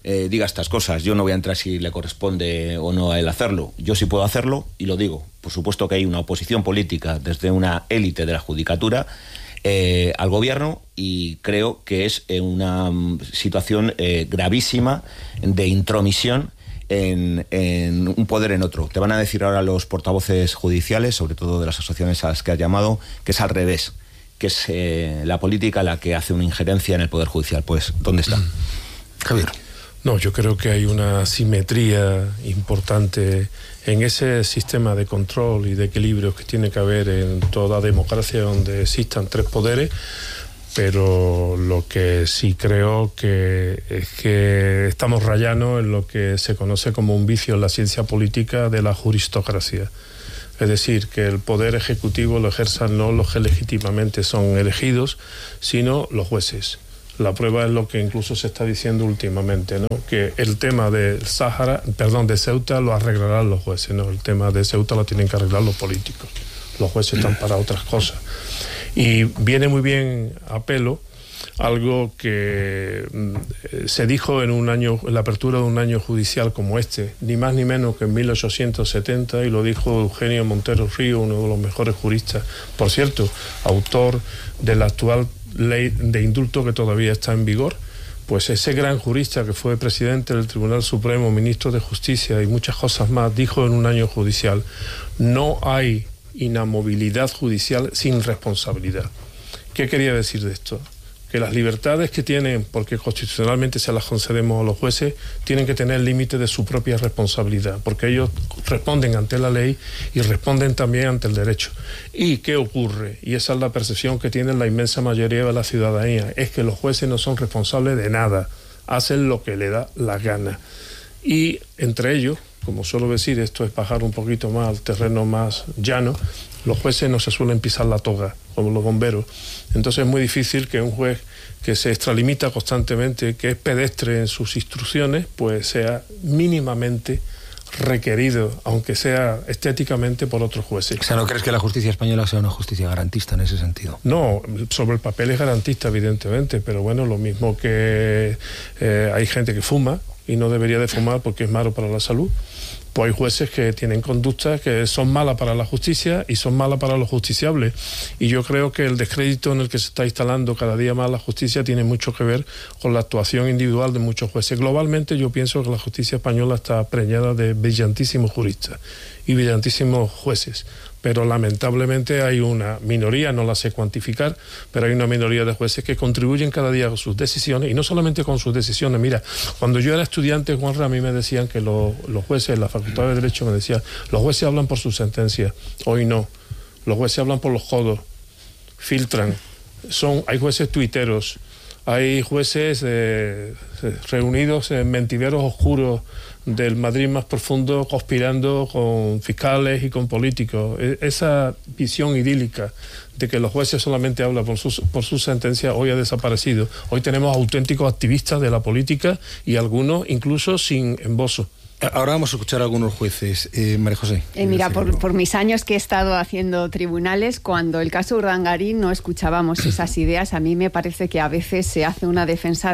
diga estas cosas. Yo no voy a entrar si le corresponde o no a él hacerlo. Yo sí puedo hacerlo y lo digo. Por supuesto que hay una oposición política desde una élite de la judicatura al gobierno, y creo que es una situación gravísima de intromisión en un poder en otro. Te van a decir ahora los portavoces judiciales, sobre todo de las asociaciones a las que has llamado, que es al revés, que es la política la que hace una injerencia en el poder judicial. Pues, ¿dónde está? Javier. No, yo creo que hay una asimetría importante en ese sistema de control y de equilibrio que tiene que haber en toda democracia donde existan tres poderes, pero lo que sí creo que es que estamos rayando en lo que se conoce como un vicio en la ciencia política de la juristocracia. Es decir, que el poder ejecutivo lo ejerzan no los que legítimamente son elegidos, sino los jueces. La prueba es lo que incluso se está diciendo últimamente, ¿no? Que el tema de Ceuta lo arreglarán los jueces, ¿no? El tema de Ceuta lo tienen que arreglar los políticos. Los jueces están para otras cosas. Y viene muy bien a pelo algo que se dijo en la apertura de un año judicial como este, ni más ni menos que en 1870, y lo dijo Eugenio Montero Río, uno de los mejores juristas, por cierto, autor de la actual ley de indulto que todavía está en vigor. Pues ese gran jurista que fue presidente del Tribunal Supremo, ministro de Justicia y muchas cosas más, dijo en un año judicial: no hay inamovilidad judicial sin responsabilidad. ¿Qué quería decir de esto? Que las libertades que tienen, porque constitucionalmente se las concedemos a los jueces, tienen que tener límite de su propia responsabilidad, porque ellos responden ante la ley y responden también ante el derecho. ¿Y qué ocurre? Y esa es la percepción que tiene la inmensa mayoría de la ciudadanía, es que los jueces no son responsables de nada, hacen lo que le da la gana. Y entre ellos, como suelo decir, esto es bajar un poquito más al terreno más llano, los jueces no se suelen pisar la toga, como los bomberos. Entonces es muy difícil que un juez que se extralimita constantemente, que es pedestre en sus instrucciones, pues sea mínimamente requerido, aunque sea estéticamente, por otros jueces. O sea, ¿no crees que la justicia española sea una justicia garantista en ese sentido? No, sobre el papel es garantista, evidentemente, pero bueno, lo mismo que hay gente que fuma y no debería de fumar porque es malo para la salud. Pues hay jueces que tienen conductas que son malas para la justicia y son malas para los justiciables. Y yo creo que el descrédito en el que se está instalando cada día más la justicia tiene mucho que ver con la actuación individual de muchos jueces. Globalmente yo pienso que la justicia española está preñada de brillantísimos juristas y brillantísimos jueces. Pero lamentablemente hay una minoría, no la sé cuantificar, pero hay una minoría de jueces que contribuyen cada día con sus decisiones, y no solamente con sus decisiones. Mira, cuando yo era estudiante, Juanra, a mí me decían que los jueces, la Facultad de Derecho me decían, los jueces hablan por sus sentencias. Hoy no, los jueces hablan por los codos, filtran, hay jueces tuiteros, hay jueces reunidos en mentideros oscuros del Madrid más profundo, conspirando con fiscales y con políticos. Esa visión idílica de que los jueces solamente hablan por sus sentencias hoy ha desaparecido. Hoy tenemos auténticos activistas de la política y algunos incluso sin embozo. Ahora vamos a escuchar a algunos jueces. María José. Mira, por mis años que he estado haciendo tribunales, cuando el caso Urdangarín no escuchábamos esas ideas, a mí me parece que a veces se hace una defensa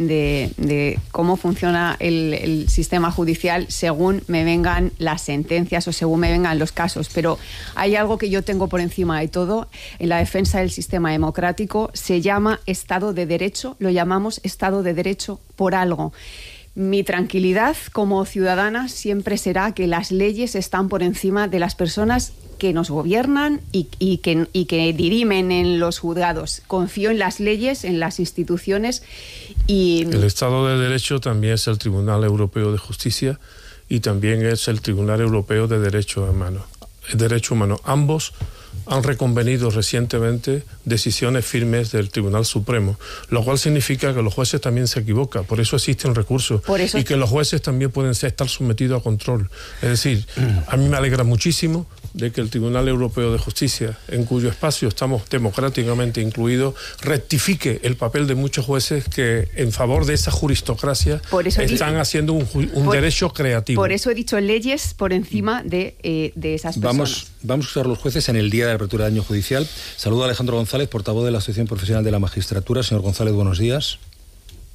de cómo funciona el sistema judicial según me vengan las sentencias o según me vengan los casos. Pero hay algo que yo tengo por encima de todo en la defensa del sistema democrático, se llama Estado de Derecho, lo llamamos Estado de Derecho por algo. Mi tranquilidad como ciudadana siempre será que las leyes están por encima de las personas que nos gobiernan y que dirimen en los juzgados. Confío en las leyes, en las instituciones y... El Estado de Derecho también es el Tribunal Europeo de Justicia y también es el Tribunal Europeo de Derecho Humano. Ambos han reconvenido recientemente decisiones firmes del Tribunal Supremo, lo cual significa que los jueces también se equivocan, por eso existen recursos, y que los jueces también pueden estar sometidos a control. Es decir, a mí me alegra muchísimo de que el Tribunal Europeo de Justicia, en cuyo espacio estamos democráticamente incluidos, rectifique el papel de muchos jueces que en favor de esa juristocracia están haciendo un derecho creativo. Por eso he dicho leyes por encima de esas personas. Vamos a usar los jueces en el día de la apertura del año judicial. Saludo a Alejandro González, portavoz de la Asociación Profesional de la Magistratura. Señor González, buenos días.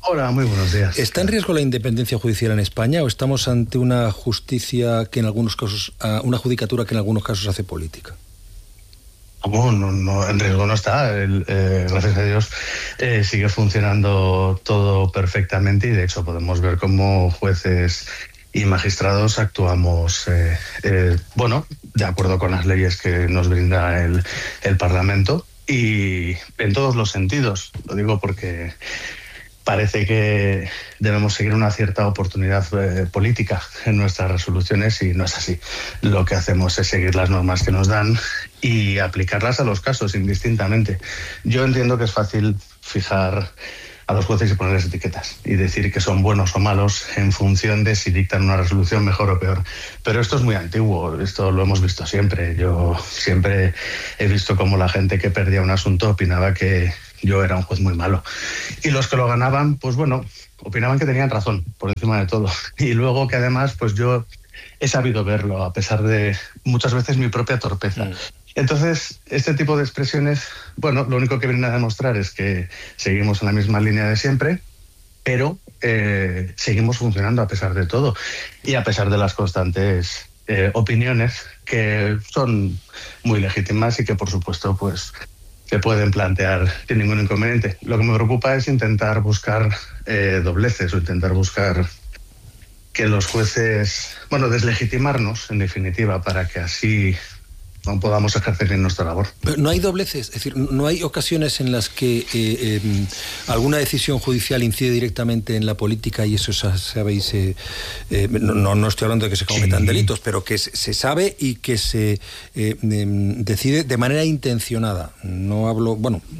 Hola, muy buenos días. ¿Está en riesgo la independencia judicial en España o estamos ante una justicia que en algunos casos, una judicatura que en algunos casos hace política? No, en riesgo no está. Gracias a Dios sigue funcionando todo perfectamente y de hecho podemos ver cómo jueces y magistrados actuamos de acuerdo con las leyes que nos brinda el Parlamento y en todos los sentidos. Lo digo porque parece que debemos seguir una cierta oportunidad política en nuestras resoluciones y no es así. Lo que hacemos es seguir las normas que nos dan y aplicarlas a los casos indistintamente. Yo entiendo que es fácil fijar a los jueces y ponerles etiquetas y decir que son buenos o malos en función de si dictan una resolución mejor o peor. Pero esto es muy antiguo, esto lo hemos visto siempre. Yo siempre he visto cómo la gente que perdía un asunto opinaba que yo era un juez muy malo. Y los que lo ganaban, pues bueno, opinaban que tenían razón, por encima de todo. Y luego que además, pues yo he sabido verlo, a pesar de muchas veces mi propia torpeza. Entonces, este tipo de expresiones, bueno, lo único que vienen a demostrar es que seguimos en la misma línea de siempre, pero seguimos funcionando a pesar de todo y a pesar de las constantes opiniones que son muy legítimas y que, por supuesto, pues se pueden plantear sin ningún inconveniente. Lo que me preocupa es intentar buscar dobleces o intentar buscar que los jueces, deslegitimarnos, en definitiva, para que así no podamos ejercer bien nuestra labor. Pero no hay dobleces, es decir, no hay ocasiones en las que alguna decisión judicial incide directamente en la política y eso sabéis, no estoy hablando de que se cometan delitos, pero que se sabe y que se decide de manera intencionada. Hablo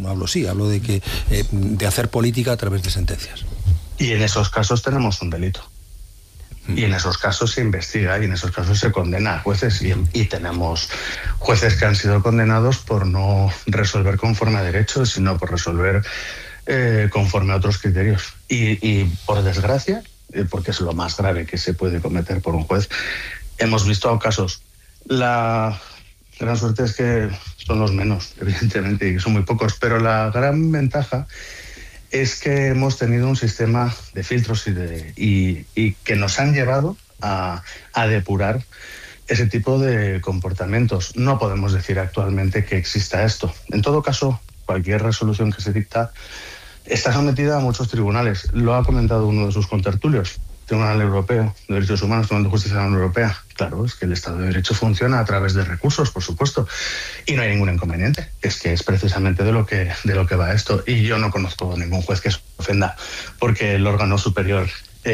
de hacer política a través de sentencias. Y en esos casos tenemos un delito. Y en esos casos se investiga y en esos casos se condena a jueces y tenemos jueces que han sido condenados por no resolver conforme a derecho, sino por resolver conforme a otros criterios. Y por desgracia, porque es lo más grave que se puede cometer por un juez, hemos visto casos. La gran suerte es que son los menos, evidentemente, y son muy pocos, pero la gran ventaja es que hemos tenido un sistema de filtros y que nos han llevado a depurar ese tipo de comportamientos. No podemos decir actualmente que exista esto. En todo caso, cualquier resolución que se dicta está sometida a muchos tribunales. Lo ha comentado uno de sus contertulios. Tribunal Europeo de Derechos Humanos, Tribunal de Justicia de la Unión Europea. Claro, es que el Estado de Derecho funciona a través de recursos, por supuesto, y no hay ningún inconveniente. Es que es precisamente de lo que va esto. Y yo no conozco ningún juez que se ofenda porque el órgano superior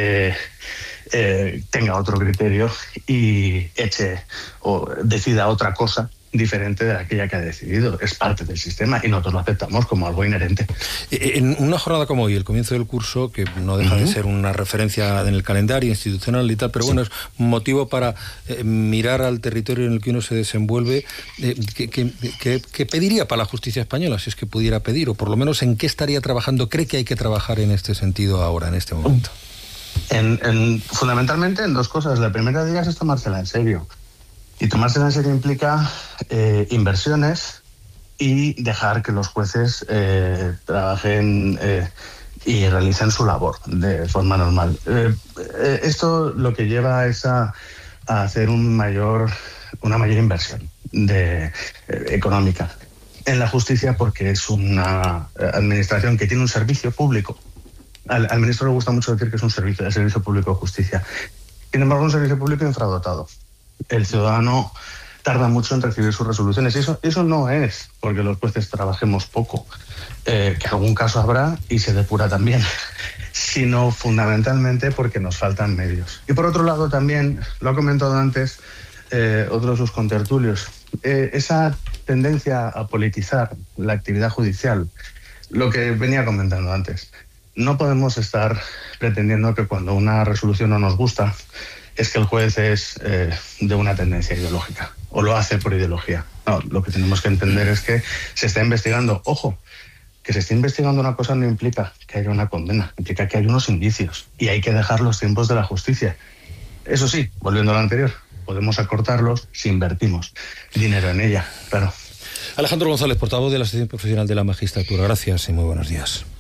tenga otro criterio y eche o decida otra cosa diferente de aquella que ha decidido. Es parte del sistema y nosotros lo aceptamos como algo inherente. En una jornada como hoy, el comienzo del curso, que no deja de ser una referencia en el calendario institucional y tal, pero bueno, es motivo para mirar al territorio en el que uno se desenvuelve. ¿Qué pediría para la justicia española, si es que pudiera pedir? O por lo menos, ¿en qué estaría trabajando? ¿Cree que hay que trabajar en este sentido ahora, en este momento? Fundamentalmente en dos cosas. La primera de ellas es tomársela en serio. Y tomársela en serio implica inversiones y dejar que los jueces trabajen y realicen su labor de forma normal. Esto lo que lleva es a hacer una mayor inversión económica en la justicia, porque es una administración que tiene un servicio público. Al ministro le gusta mucho decir que es el servicio público de justicia. Sin embargo, un servicio público infradotado. El ciudadano tarda mucho en recibir sus resoluciones. Eso no es porque los jueces trabajemos poco, que algún caso habrá y se depura también, sino fundamentalmente porque nos faltan medios. Y por otro lado también, lo ha comentado antes otro de sus contertulios, esa tendencia a politizar la actividad judicial, lo que venía comentando antes. No podemos estar pretendiendo que cuando una resolución no nos gusta es que el juez es de una tendencia ideológica o lo hace por ideología. No, lo que tenemos que entender es que se está investigando. Ojo, que se esté investigando una cosa no implica que haya una condena, implica que hay unos indicios y hay que dejar los tiempos de la justicia. Eso sí, volviendo a lo anterior, podemos acortarlos si invertimos dinero en ella, claro. Alejandro González, portavoz de la Asociación Profesional de la Magistratura. Gracias y muy buenos días.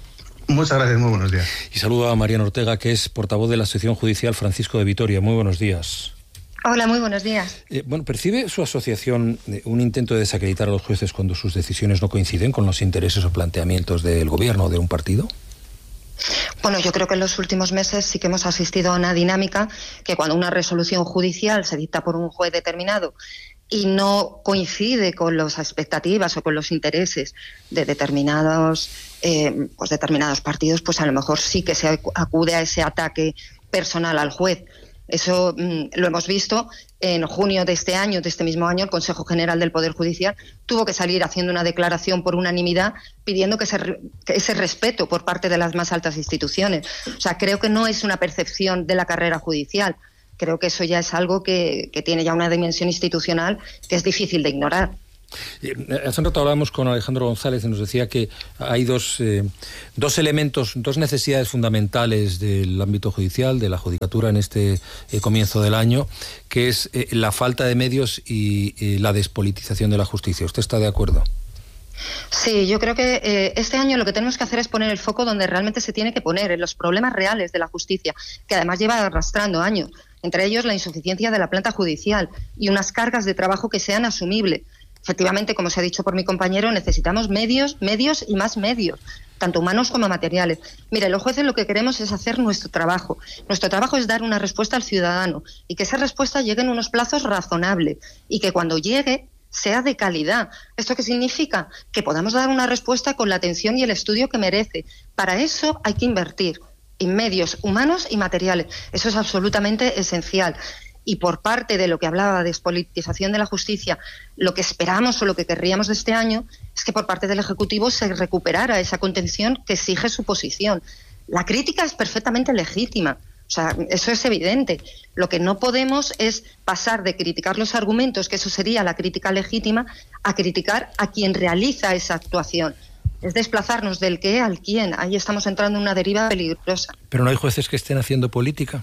Muchas gracias, muy buenos días. Y saludo a Mariano Ortega, que es portavoz de la Asociación Judicial Francisco de Vitoria. Muy buenos días. Hola, muy buenos días. ¿Percibe su asociación un intento de desacreditar a los jueces cuando sus decisiones no coinciden con los intereses o planteamientos del gobierno o de un partido? Bueno, yo creo que en los últimos meses sí que hemos asistido a una dinámica que cuando una resolución judicial se dicta por un juez determinado y no coincide con las expectativas o con los intereses de determinados partidos, pues a lo mejor sí que se acude a ese ataque personal al juez. Eso lo hemos visto en junio de este año, de este mismo año, el Consejo General del Poder Judicial tuvo que salir haciendo una declaración por unanimidad pidiendo que ese respeto por parte de las más altas instituciones. O sea, creo que no es una percepción de la carrera judicial. Creo que eso ya es algo que tiene ya una dimensión institucional que es difícil de ignorar. Hace un rato hablábamos con Alejandro González y nos decía que hay dos elementos, dos necesidades fundamentales del ámbito judicial, de la judicatura en este comienzo del año, que es la falta de medios y la despolitización de la justicia. ¿Usted está de acuerdo? Sí, yo creo que este año lo que tenemos que hacer es poner el foco donde realmente se tiene que poner, en los problemas reales de la justicia, que además lleva arrastrando años, entre ellos la insuficiencia de la planta judicial y unas cargas de trabajo que sean asumibles. Efectivamente, como se ha dicho por mi compañero, necesitamos medios y más medios, tanto humanos como materiales. Mire, los jueces lo que queremos es hacer nuestro trabajo. Nuestro trabajo es dar una respuesta al ciudadano y que esa respuesta llegue en unos plazos razonables y que cuando llegue sea de calidad. ¿Esto qué significa? Que podamos dar una respuesta con la atención y el estudio que merece. Para eso hay que invertir en medios humanos y materiales. Eso es absolutamente esencial. Y por parte de lo que hablaba de despolitización de la justicia, lo que esperamos o lo que querríamos de este año es que por parte del Ejecutivo se recuperara esa contención que exige su posición. La crítica es perfectamente legítima, o sea, eso es evidente. Lo que no podemos es pasar de criticar los argumentos, que eso sería la crítica legítima, a criticar a quien realiza esa actuación. Es desplazarnos del qué al quién. Ahí estamos entrando en una deriva peligrosa. Pero no hay jueces que estén haciendo política.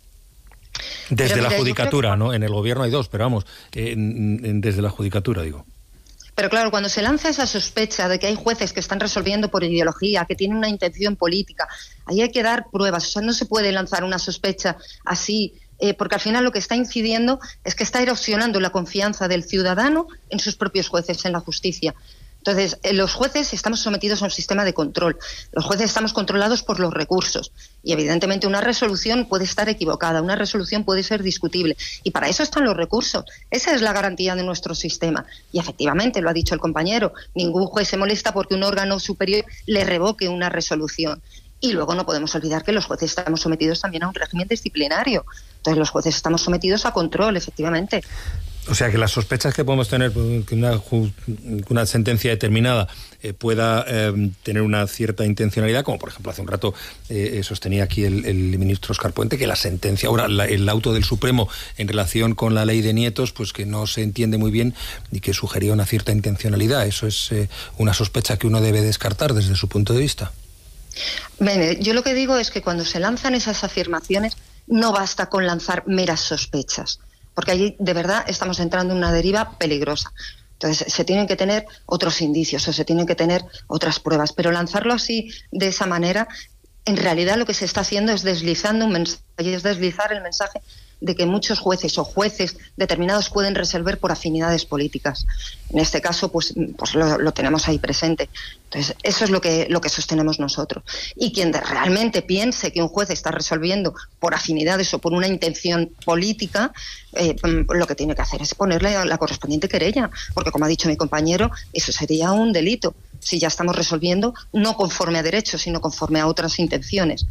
Desde la judicatura, ¿no? En el gobierno hay dos, pero vamos, desde la judicatura, digo. Pero claro, cuando se lanza esa sospecha de que hay jueces que están resolviendo por ideología, que tienen una intención política, ahí hay que dar pruebas. O sea, no se puede lanzar una sospecha así, porque al final lo que está incidiendo es que está erosionando la confianza del ciudadano en sus propios jueces, en la justicia. Entonces, los jueces estamos sometidos a un sistema de control. Los jueces estamos controlados por los recursos. Y evidentemente una resolución puede estar equivocada, una resolución puede ser discutible. Y para eso están los recursos. Esa es la garantía de nuestro sistema. Y efectivamente, lo ha dicho el compañero, ningún juez se molesta porque un órgano superior le revoque una resolución. Y luego no podemos olvidar que los jueces estamos sometidos también a un régimen disciplinario. Entonces los jueces estamos sometidos a control, efectivamente. O sea, que las sospechas que podemos tener que una sentencia determinada pueda tener una cierta intencionalidad, como por ejemplo hace un rato sostenía aquí el ministro Óscar Puente, que la sentencia, ahora el auto del Supremo en relación con la ley de nietos, pues que no se entiende muy bien y que sugería una cierta intencionalidad. ¿Eso es una sospecha que uno debe descartar desde su punto de vista? Bien, yo lo que digo es que cuando se lanzan esas afirmaciones no basta con lanzar meras sospechas, porque allí de verdad estamos entrando en una deriva peligrosa. Entonces se tienen que tener otros indicios o se tienen que tener otras pruebas, pero lanzarlo así, de esa manera, en realidad lo que se está haciendo es deslizando un mensaje, es deslizar el mensaje de que muchos jueces o jueces determinados pueden resolver por afinidades políticas. En este caso, pues lo tenemos ahí presente. Entonces, eso es lo que sostenemos nosotros. Y quien realmente piense que un juez está resolviendo por afinidades o por una intención política, lo que tiene que hacer es ponerle la correspondiente querella, porque como ha dicho mi compañero, eso sería un delito, si ya estamos resolviendo no conforme a derecho, sino conforme a otras intenciones.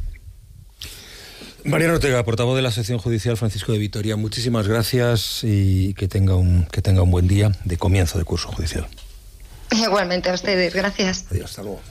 Mariano Ortega, portavoz de la Asociación Judicial Francisco de Vitoria, muchísimas gracias y que tenga un buen día de comienzo de curso judicial. Igualmente a ustedes, gracias. Adiós, hasta luego.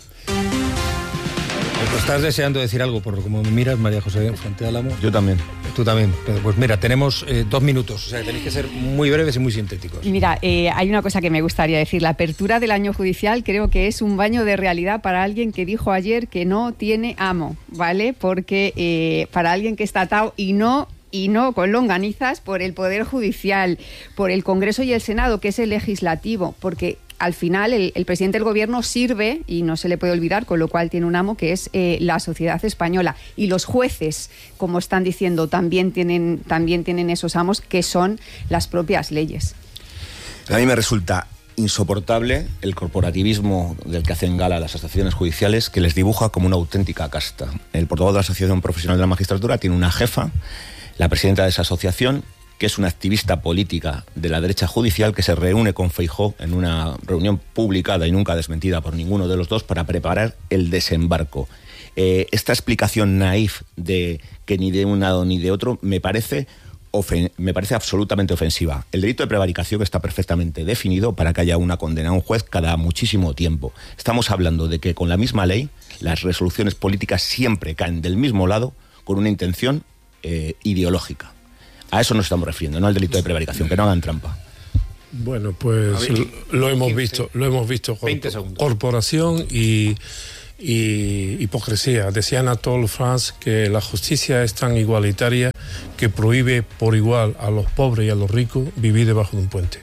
¿Estás deseando decir algo por como me miras, María José Fuente Álamo? Yo también. Tú también. Pues mira, tenemos 2 minutos, o sea, tenéis que ser muy breves y muy sintéticos. Mira, hay una cosa que me gustaría decir. La apertura del año judicial creo que es un baño de realidad para alguien que dijo ayer que no tiene amo, ¿vale? Porque para alguien que está atado y no con longanizas por el Poder Judicial, por el Congreso y el Senado, que es el legislativo, porque al final el presidente del gobierno sirve, y no se le puede olvidar, con lo cual tiene un amo que es la sociedad española. Y los jueces, como están diciendo, también tienen esos amos que son las propias leyes. A mí me resulta insoportable el corporativismo del que hacen gala las asociaciones judiciales, que les dibuja como una auténtica casta. El portavoz de la Asociación Profesional de la Magistratura tiene una jefa, la presidenta de esa asociación, que es una activista política de la derecha judicial, que se reúne con Feijóo en una reunión publicada y nunca desmentida por ninguno de los dos para preparar el desembarco. Esta explicación naif de que ni de un lado ni de otro me parece absolutamente ofensiva. El delito de prevaricación está perfectamente definido para que haya una condena a un juez cada muchísimo tiempo. Estamos hablando de que con la misma ley las resoluciones políticas siempre caen del mismo lado con una intención ideológica. A eso nos estamos refiriendo, no al delito de prevaricación, que no hagan trampa. Bueno, pues lo hemos visto. Corporación y hipocresía. Decía Anatole France que la justicia es tan igualitaria que prohíbe por igual a los pobres y a los ricos vivir debajo de un puente.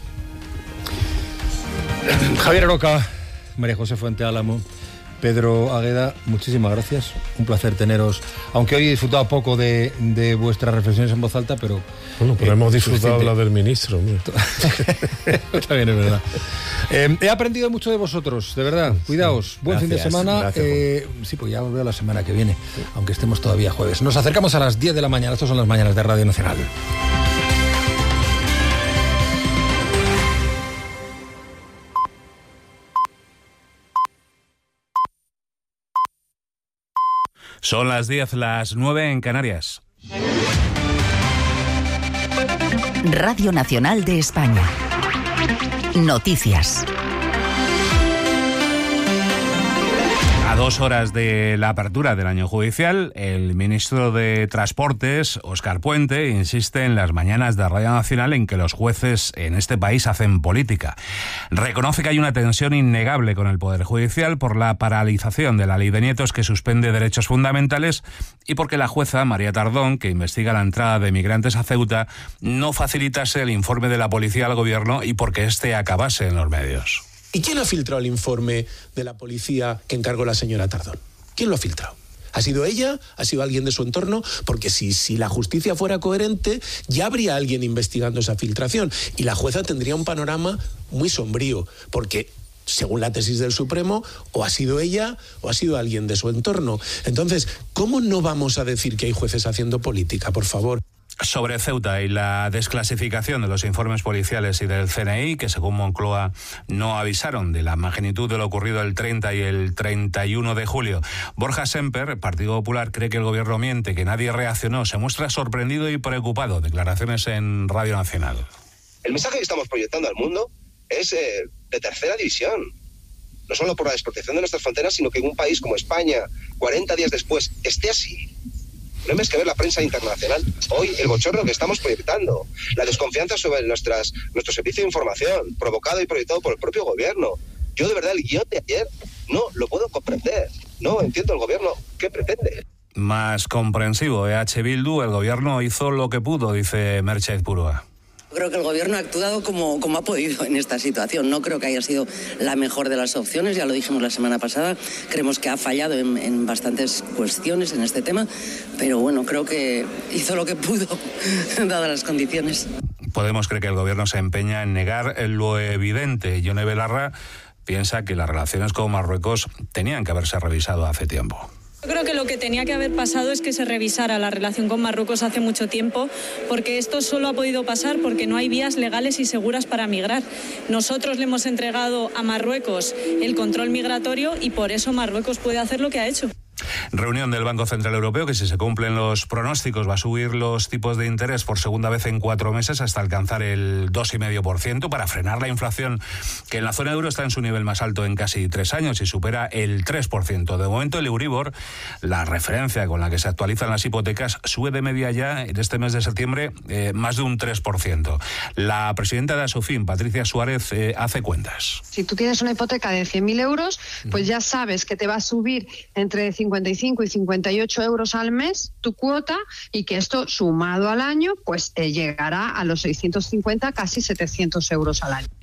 Javier Aroca, María José Fuente Álamo, Pedro Agueda, muchísimas gracias. Un placer teneros, aunque hoy he disfrutado poco de vuestras reflexiones en voz alta, pero... Bueno, pero hemos disfrutado la del ministro. También es verdad. He aprendido mucho de vosotros, de verdad. Cuidaos. Buen fin de semana. Sí, pues ya os veo la semana que viene, aunque estemos todavía jueves. Nos acercamos a las 10 de la mañana. Estos son las mañanas de Radio Nacional. Son las 10, las 9 en Canarias. Radio Nacional de España. Noticias. A 2 horas de la apertura del año judicial, el ministro de Transportes, Óscar Puente, insiste en las mañanas de Radio Nacional en que los jueces en este país hacen política. Reconoce que hay una tensión innegable con el Poder Judicial por la paralización de la ley de nietos que suspende derechos fundamentales y porque la jueza María Tardón, que investiga la entrada de migrantes a Ceuta, no facilitase el informe de la policía al gobierno y porque éste acabase en los medios. ¿Y quién ha filtrado el informe de la policía que encargó la señora Tardón? ¿Quién lo ha filtrado? ¿Ha sido ella? ¿Ha sido alguien de su entorno? Porque si la justicia fuera coherente, ya habría alguien investigando esa filtración. Y la jueza tendría un panorama muy sombrío, porque según la tesis del Supremo, o ha sido ella o ha sido alguien de su entorno. Entonces, ¿cómo no vamos a decir que hay jueces haciendo política, por favor? Sobre Ceuta y la desclasificación de los informes policiales y del CNI, que según Moncloa no avisaron de la magnitud de lo ocurrido el 30 y el 31 de julio. Borja Semper, Partido Popular, cree que el gobierno miente, que nadie reaccionó. Se muestra sorprendido y preocupado. Declaraciones en Radio Nacional. El mensaje que estamos proyectando al mundo es de tercera división. No solo por la desprotección de nuestras fronteras, sino que en un país como España, 40 días después, esté así. No hay más que ver la prensa internacional. Hoy, el bochorno que estamos proyectando, la desconfianza sobre nuestro servicio de información, provocado y proyectado por el propio gobierno. Yo, de verdad, el guión de ayer no lo puedo comprender. No entiendo el gobierno qué pretende. Más comprensivo, EH Bildu, el gobierno hizo lo que pudo, dice Merched Purua. Creo que el gobierno ha actuado como ha podido en esta situación. No creo que haya sido la mejor de las opciones, ya lo dijimos la semana pasada. Creemos que ha fallado en bastantes cuestiones en este tema, pero bueno, creo que hizo lo que pudo, dadas las condiciones. Podemos creer que el gobierno se empeña en negar lo evidente. Yone Belarra piensa que las relaciones con Marruecos tenían que haberse revisado hace tiempo. Yo creo que lo que tenía que haber pasado es que se revisara la relación con Marruecos hace mucho tiempo, porque esto solo ha podido pasar porque no hay vías legales y seguras para migrar. Nosotros le hemos entregado a Marruecos el control migratorio y por eso Marruecos puede hacer lo que ha hecho. Reunión del Banco Central Europeo que, si se cumplen los pronósticos, va a subir los tipos de interés por segunda vez en 4 meses hasta alcanzar el 2,5% para frenar la inflación, que en la zona euro está en su nivel más alto en casi 3 años y supera el 3%. De momento, el Euribor, la referencia con la que se actualizan las hipotecas, sube de media ya en este mes de septiembre más de un 3%. La presidenta de Asofin, Patricia Suárez, hace cuentas. Si tú tienes una hipoteca de 100.000 euros, pues ya sabes que te va a subir entre 55 y 58 euros al mes tu cuota y que esto sumado al año pues llegará a los 650, casi 700 euros al año.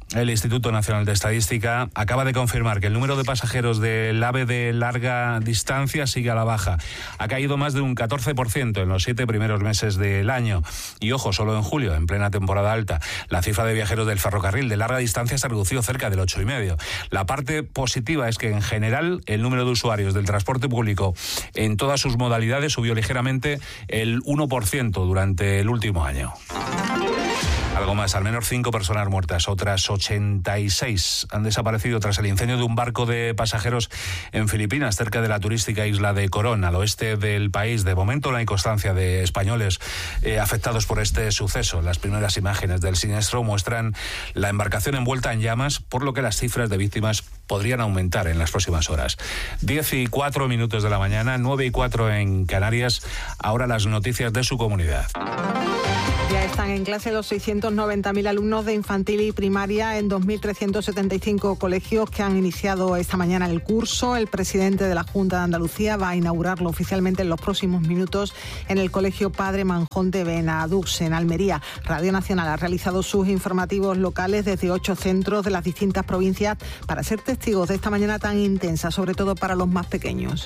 El Instituto Nacional de Estadística acaba de confirmar que el número de pasajeros del AVE de larga distancia sigue a la baja. Ha caído más de un 14% en los 7 primeros meses del año. Y ojo, solo en julio, en plena temporada alta, la cifra de viajeros del ferrocarril de larga distancia se ha reducido cerca del 8,5%. La parte positiva es que en general el número de usuarios del transporte público en todas sus modalidades subió ligeramente el 1% durante el último año. Algo más, al menos 5 personas muertas, otras 86 han desaparecido tras el incendio de un barco de pasajeros en Filipinas, cerca de la turística isla de Corón, al oeste del país. De momento no hay constancia de españoles afectados por este suceso. Las primeras imágenes del siniestro muestran la embarcación envuelta en llamas, por lo que las cifras de víctimas podrían aumentar en las próximas horas. 10:04 de la mañana, 9:04 en Canarias. Ahora las noticias de su comunidad. Ya están en clase los 690.000 alumnos de infantil y primaria en 2.375 colegios que han iniciado esta mañana el curso. El presidente de la Junta de Andalucía va a inaugurarlo oficialmente en los próximos minutos en el Colegio Padre Manjón de Benadux, en Almería. Radio Nacional ha realizado sus informativos locales desde 8 centros de las distintas provincias para ser testigos de esta mañana tan intensa, sobre todo para los más pequeños.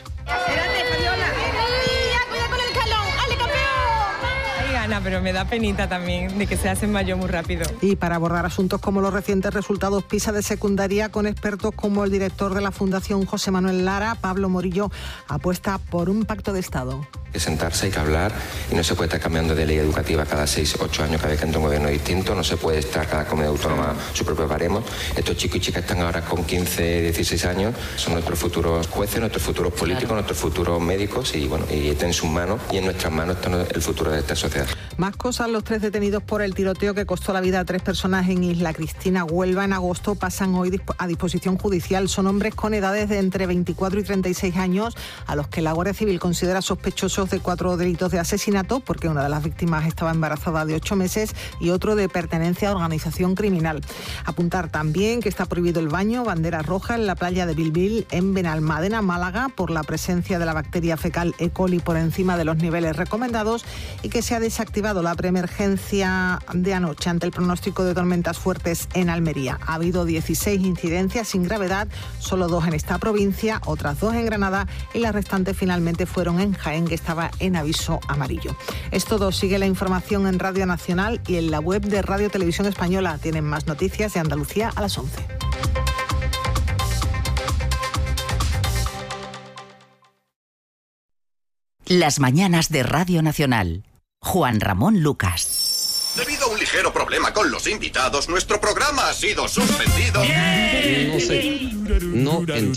Pero me da penita también de que se hacen mayor muy rápido. Y para abordar asuntos como los recientes resultados PISA de secundaria, con expertos como el director de la Fundación José Manuel Lara, Pablo Morillo, apuesta por un pacto de Estado. Hay que sentarse, hay que hablar, y no se puede estar cambiando de ley educativa cada 6, 8 años, cada vez que entra un gobierno distinto. No se puede estar cada comunidad autónoma su propio baremo. Estos chicos y chicas están ahora con 15, 16 años, son nuestros futuros jueces, nuestros futuros políticos, nuestros futuros médicos, y bueno, y está en sus manos y en nuestras manos está el futuro de esta sociedad. Más cosas, los 3 detenidos por el tiroteo que costó la vida a 3 personas en Isla Cristina, Huelva, en agosto, pasan hoy a disposición judicial. Son hombres con edades de entre 24 y 36 años, a los que la Guardia Civil considera sospechosos de 4 delitos de asesinato, porque una de las víctimas estaba embarazada de 8 meses, y otro de pertenencia a organización criminal. Apuntar también que está prohibido el baño, bandera roja, en la playa de Bilbil, en Benalmádena, Málaga, por la presencia de la bacteria fecal E. coli por encima de los niveles recomendados, y que se ha desactivado la preemergencia de anoche ante el pronóstico de tormentas fuertes en Almería. Ha habido 16 incidencias sin gravedad, solo 2 en esta provincia, otras 2 en Granada, y las restantes finalmente fueron en Jaén, que estaba en aviso amarillo. Es todo. Sigue la información en Radio Nacional y en la web de Radio Televisión Española. Tienen más noticias de Andalucía a las 11. Las mañanas de Radio Nacional. Juan Ramón Lucas. Debido a un ligero problema con los invitados, nuestro programa ha sido suspendido. No sé. No entiendo.